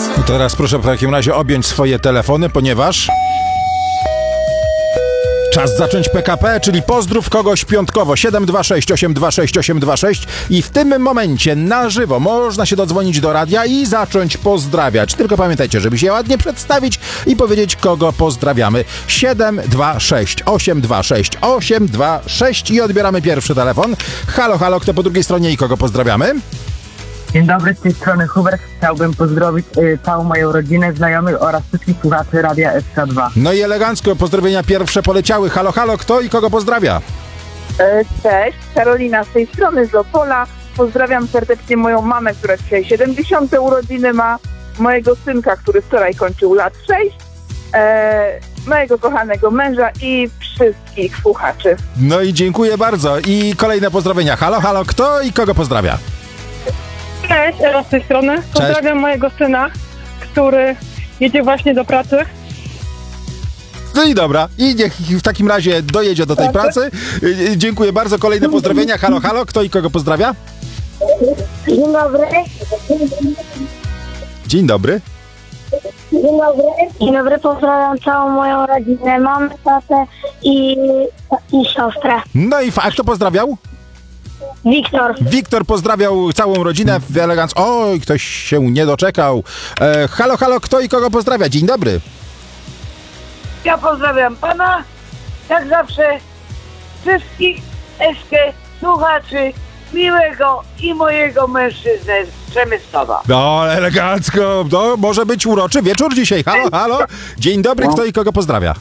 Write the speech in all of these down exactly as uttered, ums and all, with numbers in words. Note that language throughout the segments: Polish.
Teraz proszę w takim razie objąć swoje telefony, ponieważ czas zacząć P K P, czyli pozdrów kogoś piątkowo. siedem dwa sześć osiem dwa sześć osiem dwa sześć i w tym momencie na żywo można się dodzwonić do radia i zacząć pozdrawiać. Tylko pamiętajcie, żeby się ładnie przedstawić i powiedzieć, kogo pozdrawiamy. siedem dwa sześć osiem dwa sześć osiem dwa sześć i odbieramy pierwszy telefon. Halo, halo, kto po drugiej stronie i kogo pozdrawiamy? Dzień dobry, z tej strony Hubert. Chciałbym pozdrowić y, całą moją rodzinę, znajomych oraz wszystkich słuchaczy Radia S K dwa. No i elegancko, pozdrowienia pierwsze poleciały. Halo, halo, kto i kogo pozdrawia? E, Cześć, Karolina z tej strony z Opola. Pozdrawiam serdecznie moją mamę, która dzisiaj siedemdziesiąte urodziny ma, mojego synka, który wczoraj kończył lat sześć, e, mojego kochanego męża i wszystkich słuchaczy. No i dziękuję bardzo. I kolejne pozdrowienia. Halo, halo, kto i kogo pozdrawia? Cześć, Ela z tej strony. Pozdrawiam Cześć. mojego syna, który jedzie właśnie do pracy. No i dobra, i niech w takim razie dojedzie do tej pracy. Y, Dziękuję bardzo. Kolejne pozdrowienia. Halo, halo, kto i kogo pozdrawia? Dzień dobry. Dzień dobry. Dzień dobry. Dzień dobry, pozdrawiam całą moją rodzinę, mamę, tatę i, i siostrę. No i fa- a kto pozdrawiał? Wiktor. Wiktor pozdrawiał całą rodzinę w eleganc. Oj, ktoś się nie doczekał. E, halo, halo, kto i kogo pozdrawia? Dzień dobry. Ja pozdrawiam pana, jak zawsze, wszystkich S K słuchaczy, miłego i mojego mężczyznę z Przemysłowa. No, elegancko. No, może być uroczy wieczór dzisiaj. Halo, halo. Dzień dobry, kto i kogo pozdrawia?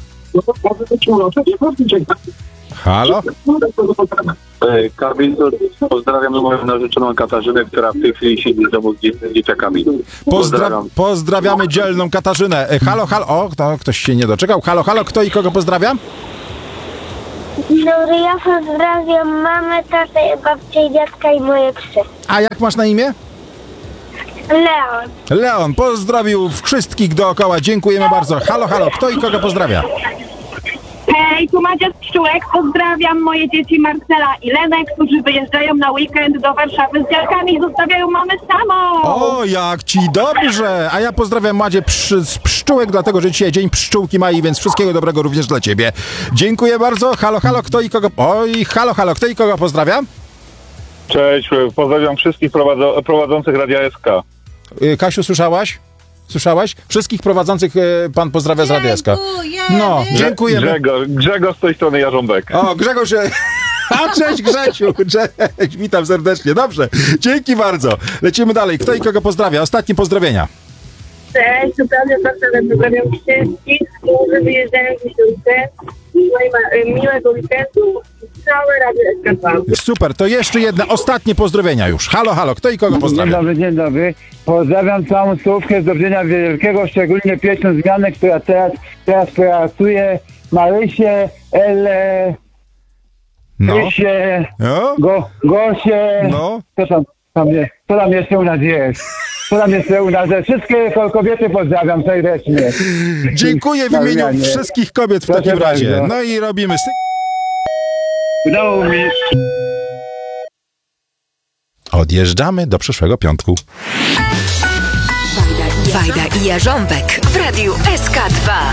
Halo? Karwin, pozdrawiam moją narzeczoną Katarzynę, która w tej chwili siedzi w domu z dzie- dzieciakami. Pozdra- Pozdrawiam. pozdrawiamy dzielną Katarzynę. E, Halo, halo. O, no, ktoś się nie doczekał. Halo, halo, kto i kogo pozdrawia? Dzień dobry, ja pozdrawiam mamę, tatę, babcię i dziadka i moje psy. A jak masz na imię? Leon. Leon pozdrowił wszystkich dookoła. Dziękujemy bardzo. Halo, halo, kto i kogo pozdrawia? Hej, tu Madzia z Pszczółek. Pozdrawiam moje dzieci Marcela i Lenę, którzy wyjeżdżają na weekend do Warszawy z dziadkami i zostawiają mamę samą. O, jak ci dobrze! A ja pozdrawiam Madzie przy, z Pszczółek, dlatego że dzisiaj dzień pszczółki Mai, więc wszystkiego dobrego również dla ciebie. Dziękuję bardzo. Halo, halo, kto i kogo... Oj, halo, halo, kto i kogo pozdrawia? Cześć, pozdrawiam wszystkich prowadzo- prowadzących Radia S K. Y, Kasiu, słyszałaś? Słyszałaś? Wszystkich prowadzących y, pan pozdrawia z Radia S K. No, dziękujemy. Grzegorz, Grzegorz z tej strony Jarząbek. O, Grzegorz... A, cześć Grzesiu, cześć, witam serdecznie, dobrze, dzięki bardzo. Lecimy dalej, kto i kogo pozdrawia? Ostatnie pozdrowienia. Cześć, tu Klaudia Barcelona, pozdrawiam wszystkich, którzy wyjeżdżają w miesiące. Miłego weekendu i całe Radio S K dwa. Super, to jeszcze jedne, ostatnie pozdrowienia już. Halo, halo, kto i kogo Dzień pozdrawia? dobry, dzień dobry. Pozdrawiam całą stołówkę z Dobrzynia Wielkiego, szczególnie pieczą zmianę, która teraz, teraz pracuje, Marysię, Elę, No, Krysię, no, Go, Gosię. no. Co tam, tam jest? Co tam jeszcze u nas jest? Co tam jeszcze u nas jest? Wszystkie kobiety pozdrawiam serdecznie. Dziękuję w imieniu Marianie. wszystkich kobiet w Proszę takim razie. bardzo. No i robimy syk. Udało mi. Odjeżdżamy do przyszłego piątku. Wajda i Jarząbek w Radiu S K dwa.